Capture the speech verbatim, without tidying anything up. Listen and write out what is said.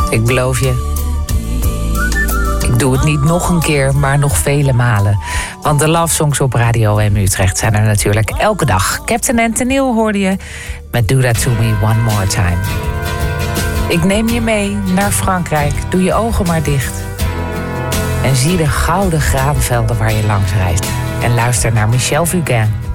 Ik beloof je, ik doe het niet nog een keer, maar nog vele malen. Want de love songs op Radio M Utrecht zijn er natuurlijk elke dag. Captain Anthony hoorde je met Do That To Me One More Time. Ik neem je mee naar Frankrijk, doe je ogen maar dicht. En zie de gouden graanvelden waar je langs reist. En luister naar Michel Fugain.